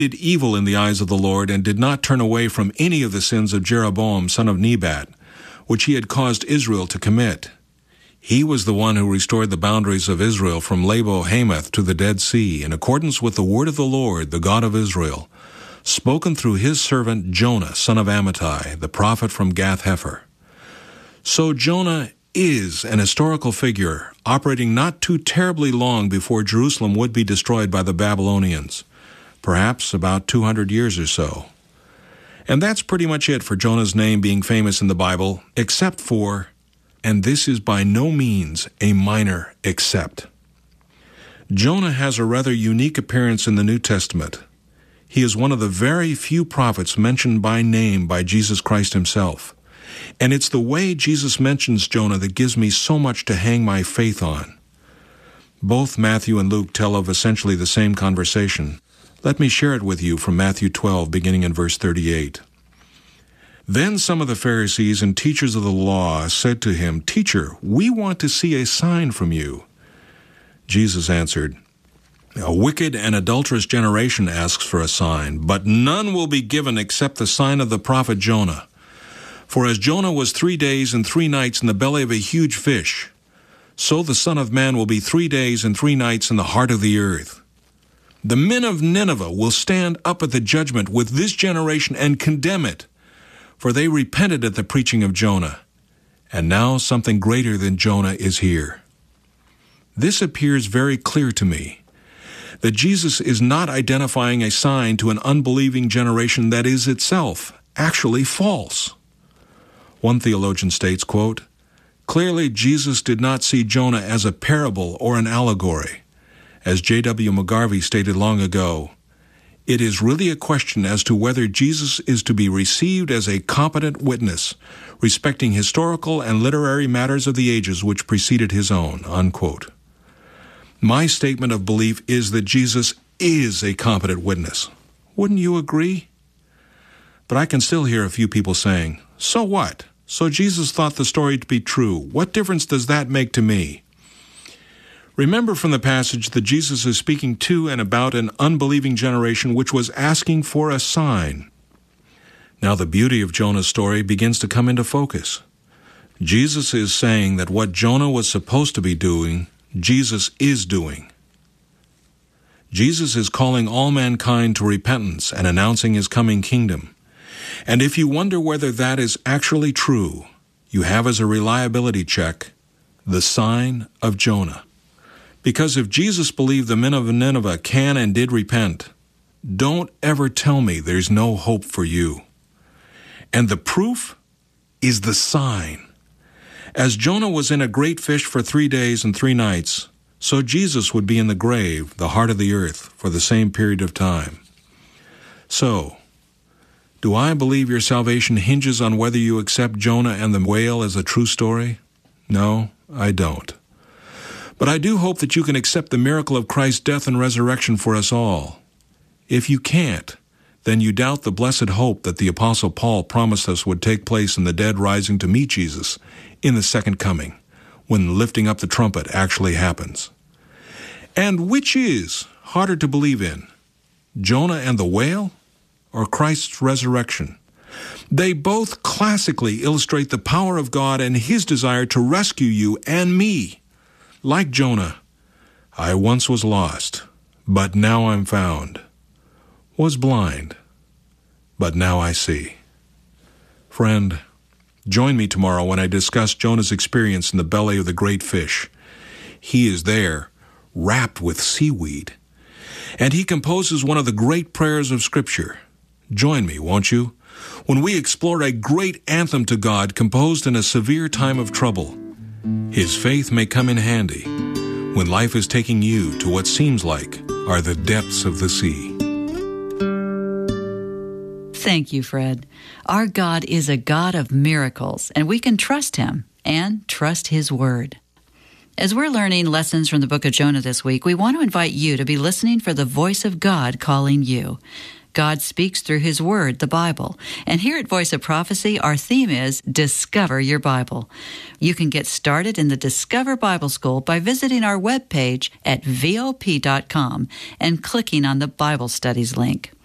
did evil in the eyes of the Lord and did not turn away from any of the sins of Jeroboam, son of Nebat, which he had caused Israel to commit. He was the one who restored the boundaries of Israel from Labo-Hamath to the Dead Sea, in accordance with the word of the Lord, the God of Israel, spoken through his servant Jonah, son of Amittai, the prophet from Gath-Hepher. So Jonah is an historical figure, operating not too terribly long before Jerusalem would be destroyed by the Babylonians, perhaps about 200 years or so. And that's pretty much it for Jonah's name being famous in the Bible, except for, and this is by no means a minor except. Jonah has a rather unique appearance in the New Testament. He is one of the very few prophets mentioned by name by Jesus Christ himself. And it's the way Jesus mentions Jonah that gives me so much to hang my faith on. Both Matthew and Luke tell of essentially the same conversation. Let me share it with you from Matthew 12, beginning in verse 38. Then some of the Pharisees and teachers of the law said to him, "Teacher, we want to see a sign from you." Jesus answered, "A wicked and adulterous generation asks for a sign, but none will be given except the sign of the prophet Jonah. For as Jonah was 3 days and 3 nights in the belly of a huge fish, so the Son of Man will be 3 days and 3 nights in the heart of the earth. The men of Nineveh will stand up at the judgment with this generation and condemn it, for they repented at the preaching of Jonah, and now something greater than Jonah is here." This appears very clear to me, that Jesus is not identifying a sign to an unbelieving generation that is itself actually false. One theologian states, quote, "Clearly Jesus did not see Jonah as a parable or an allegory. As J.W. McGarvey stated long ago, it is really a question as to whether Jesus is to be received as a competent witness, respecting historical and literary matters of the ages which preceded his own," unquote. My statement of belief is that Jesus is a competent witness. Wouldn't you agree? But I can still hear a few people saying, "So what? So Jesus thought the story to be true. What difference does that make to me?" Remember from the passage that Jesus is speaking to and about an unbelieving generation which was asking for a sign. Now the beauty of Jonah's story begins to come into focus. Jesus is saying that what Jonah was supposed to be doing, Jesus is doing. Jesus is calling all mankind to repentance and announcing his coming kingdom. And if you wonder whether that is actually true, you have as a reliability check the sign of Jonah. Because if Jesus believed the men of Nineveh can and did repent, don't ever tell me there's no hope for you. And the proof is the sign. As Jonah was in a great fish for 3 days and 3 nights, so Jesus would be in the grave, the heart of the earth, for the same period of time. So, do I believe your salvation hinges on whether you accept Jonah and the whale as a true story? No, I don't. But I do hope that you can accept the miracle of Christ's death and resurrection for us all. If you can't, then you doubt the blessed hope that the Apostle Paul promised us would take place in the dead rising to meet Jesus in the second coming, when lifting up the trumpet actually happens. And which is harder to believe in, Jonah and the whale, or Christ's resurrection? They both classically illustrate the power of God and his desire to rescue you and me. Like Jonah, I once was lost, but now I'm found. Was blind, but now I see. Friend, join me tomorrow when I discuss Jonah's experience in the belly of the great fish. He is there, wrapped with seaweed, and he composes one of the great prayers of Scripture. Join me, won't you, when we explore a great anthem to God composed in a severe time of trouble. His faith may come in handy when life is taking you to what seems like are the depths of the sea. Thank you, Fred. Our God is a God of miracles, and we can trust him and trust his word. As we're learning lessons from the book of Jonah this week, we want to invite you to be listening for the voice of God calling you. God speaks through his word, the Bible. And here at Voice of Prophecy, our theme is Discover Your Bible. You can get started in the Discover Bible School by visiting our webpage at vop.com and clicking on the Bible Studies link.